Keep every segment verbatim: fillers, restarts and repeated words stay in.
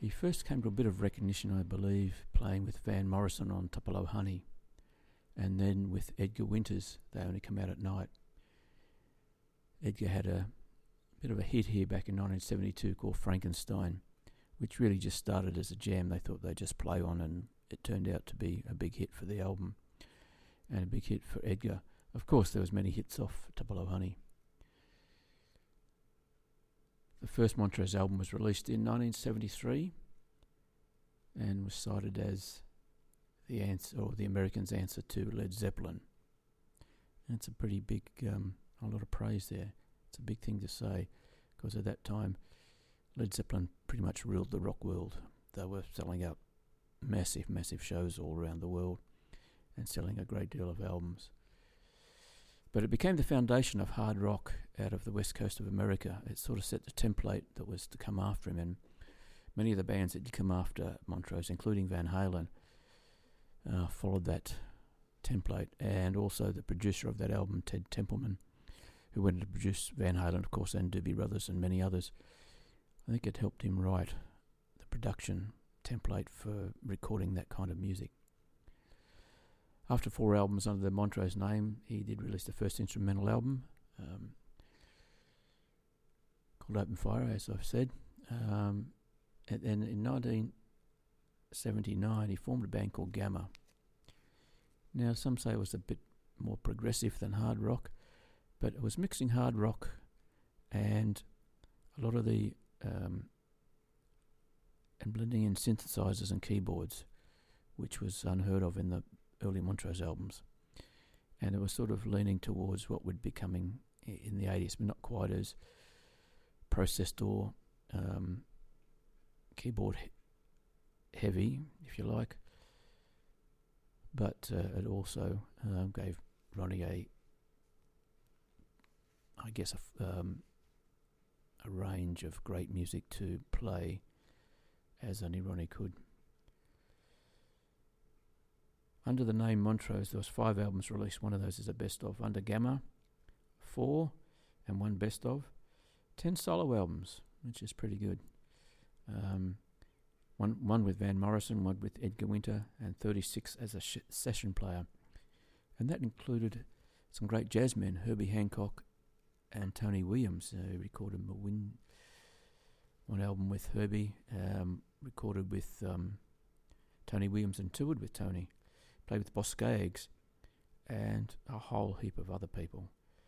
He first came to a bit of recognition, I believe, playing with Van Morrison on Tupelo Honey, and then with Edgar Winters. They only come out at night. Edgar had a bit of a hit here back in nineteen seventy-two called Frankenstein, which really just started as a jam they thought they'd just play on, and it turned out to be a big hit for the album and a big hit for Edgar. Of course, there was many hits off Tupelo Honey. The first Montrose album was released in nineteen seventy-three and was cited as the answer, or the Americans' answer to Led Zeppelin. And it's a pretty big, um, a lot of praise there. It's a big thing to say, because at that time, Led Zeppelin pretty much ruled the rock world. They were selling out massive, massive shows all around the world and selling a great deal of albums. But it became the foundation of hard rock out of the west coast of America. It sort of set the template that was to come after him, and many of the bands that did come after Montrose, including Van Halen, uh, followed that template. And also the producer of that album, Ted Templeman, who went to produce Van Halen, of course, and Doobie Brothers and many others. I think it helped him write the production template for recording that kind of music. After four albums under the Montrose name, he did release the first instrumental album, um, called Open Fire, as I've said. Um, and then in nineteen seventy-nine, he formed a band called Gamma. Now, some say it was a bit more progressive than hard rock, but it was mixing hard rock and a lot of the um, and blending in synthesizers and keyboards, which was unheard of in the early Montrose albums. And it was sort of leaning towards what would be coming in the eighties, but not quite as processed or um, keyboard he- heavy, if you like. But uh, it also uh, gave Ronnie a, I guess, a, f- um, a range of great music to play as only Ronnie could. Under the name Montrose, there was five albums released. One of those is a best of. Under Gamma, four, and one best of. Ten solo albums, which is pretty good. Um, one one with Van Morrison, one with Edgar Winter, and thirty-six as a sh- session player. And that included some great jazzmen, Herbie Hancock and Tony Williams. Uh, he recorded a win, one album with Herbie, um, recorded with um, Tony Williams and toured with Tony. Played with Boss Skaggs and a whole heap of other people.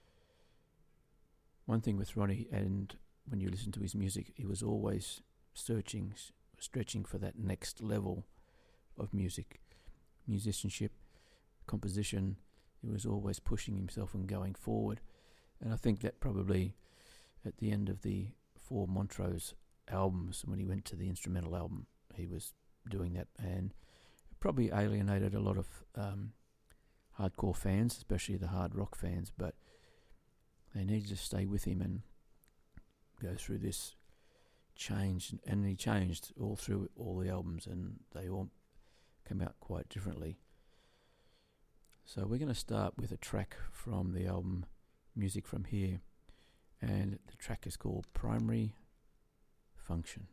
One thing with Ronnie, and when you listen to his music, he was always searching, stretching for that next level of music, musicianship, composition. He was always pushing himself and going forward. And I think that probably at the end of the four Montrose albums, when he went to the instrumental album, he was doing that, and probably alienated a lot of um, hardcore fans, especially the hard rock fans, but they needed to stay with him and go through this change. And he changed all through all the albums, and they all come out quite differently. So we're going to start with a track from the album Music From Here, and the track is called Primary Function.